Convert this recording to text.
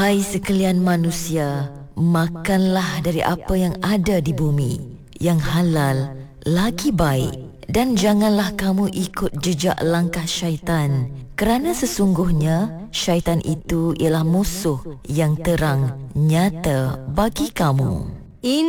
Hai sekalian manusia, makanlah dari apa yang ada di bumi, yang halal lagi baik, dan janganlah kamu ikut jejak langkah syaitan, kerana sesungguhnya syaitan itu ialah musuh yang terang nyata bagi kamu.